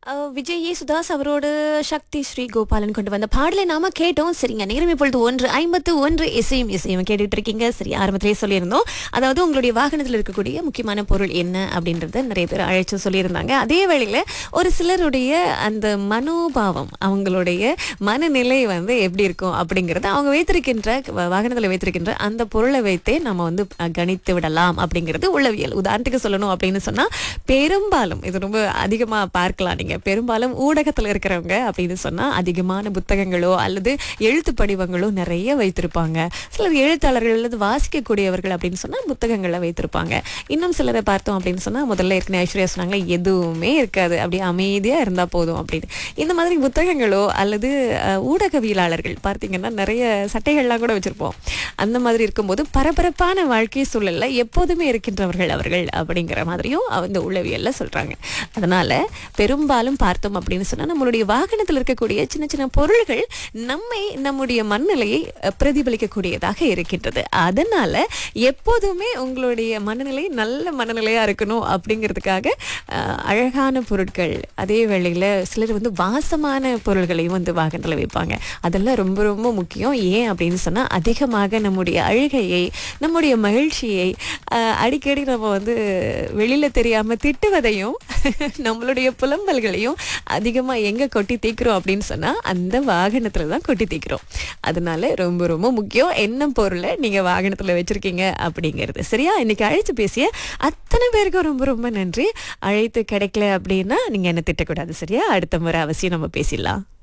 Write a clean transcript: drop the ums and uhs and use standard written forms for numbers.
விஜய் யேசுதாஸ் அவரோடு சக்தி ஸ்ரீ கோபாலன் கொண்டு வந்த பாடலை நாம கேட்டோம். சரிங்க, நேரம் இப்பொழுது 1:51 இசையும் கேட்டுட்டு இருக்கீங்க. சரி, ஆரம்பத்திலேயே சொல்லியிருந்தோம். அதாவது உங்களுடைய வாகனத்தில் இருக்கக்கூடிய முக்கியமான பொருள் என்ன அப்படின்றத நிறைய பேர் அழைச்சு சொல்லியிருந்தாங்க. அதே வேளையில ஒரு சிலருடைய அந்த மனோபாவம், அவங்களுடைய மனநிலை எப்படி இருக்கும் அப்படிங்கறத அவங்க வைத்திருக்கின்ற வாகனத்தில் வைத்திருக்கின்ற அந்த பொருளை வைத்தே நம்ம கணித்து விடலாம் அப்படிங்கிறது உளவியல். உதாரணத்துக்கு சொல்லணும் அப்படின்னு சொன்னா, பெரும்பாலும் இது ரொம்ப அதிகமா பார்க்கலாம். நீங்க பெரும்பாலும் ஊடகத்துல இருக்கிறவங்க அப்படின்னு சொன்னா அதிகமான புத்தகங்களோ அல்லது எழுத்து படிவங்களோ நிறைய வைத்திருப்பாங்க. சிலர் எழுத்தாளர்கள் அல்லது வாசிக்கக்கூடியவர்கள் அப்படின்னு சொன்னா புத்தகங்களை வைத்திருப்பாங்க. இன்னும் சிலரை பார்த்தோம் அப்படின்னு சொன்னா, முதல்ல ஏற்கனவே ஐஸ்வர்யா சொன்னாங்களே, எதுவுமே இருக்காது, அப்படியே அமைதியா இருந்தா போதும் அப்படின்னு. இந்த மாதிரி புத்தகங்களோ அல்லது ஊடகவியலாளர்கள் பார்த்தீங்கன்னா நிறைய சட்டைகள்லாம் கூட வச்சிருப்போம். அந்த மாதிரி இருக்கும்போது பரபரப்பான வாழ்க்கை சூழல்ல எப்போதுமே இருக்கின்றவர்கள் அவர்கள் அப்படிங்கிற மாதிரியும் அந்த உளவியல்ல சொல்றாங்க. அதனால பெரும்பாலும் பார்த்தோம் அப்படின்னு சொன்னா, நம்மளுடைய வாகனத்தில் இருக்கக்கூடிய சின்ன சின்ன பொருள்கள் நம்முடைய மனநிலையை பிரதிபலிக்கக்கூடியதாக இருக்கின்றது. அதனால எப்போதுமே உங்களுடைய மனநிலை நல்ல மனநிலையா இருக்கணும் அப்படிங்கிறதுக்காக அழகான பொருட்கள், அதே வேளையில சிலர் வாசமான பொருள்களையும் வாகனத்தில் வைப்பாங்க. அதெல்லாம் ரொம்ப ரொம்ப முக்கியம். ஏன் அப்படின்னு சொன்னா, அதிகமாக நம்முடைய அழுகையை, நம்முடைய மகிழ்ச்சியை அடிக்கடி நம்ம வெளியில தெரியாம திட்டுவதையும் நம்மளுடைய புலம்பல்களையும் அதிகமா எங்க கொட்டி தீக்கிறோம் அப்படின்னு சொன்னா, அந்த வாகனத்துல தான் கொட்டி தீக்கிறோம். அதனால ரொம்ப ரொம்ப முக்கியம் என்ன பொருளை நீங்க வாகனத்துல வச்சிருக்கீங்க அப்படிங்கிறது. சரியா? இன்னைக்கு அழைத்து பேசிய அத்தனை பேருக்கும் ரொம்ப ரொம்ப நன்றி. அழைத்து கிடைக்கல அப்படின்னா நீங்க என்ன திட்டக்கூடாது. சரியா? அடுத்த முறை அவசியம் நம்ம பேசிடலாம்.